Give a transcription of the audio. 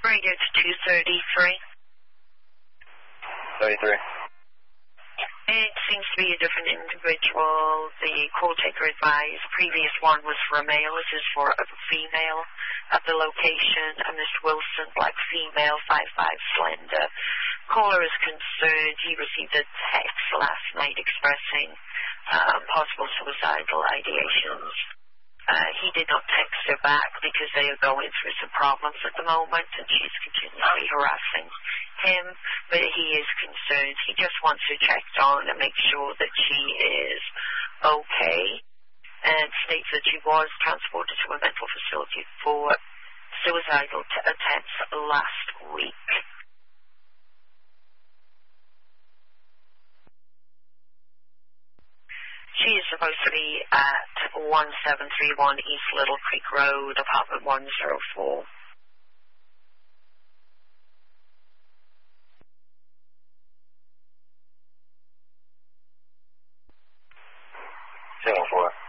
Radio to 233. 33. It seems to be a different individual. The call taker advised previous one was for a male. This is for a female at the location. A Miss Wilson, black female, 5'5", slender. Caller is concerned. He received a text last night expressing possible suicidal ideations. He did not text her back because they are going through some problems at the moment and she's continually harassing him, but he is concerned. He just wants her checked on and make sure that she is okay, and states that she was transported to a mental facility for suicidal attempts last week. She is supposed to be at 1731 East Little Creek Road, apartment 104. Seven 4.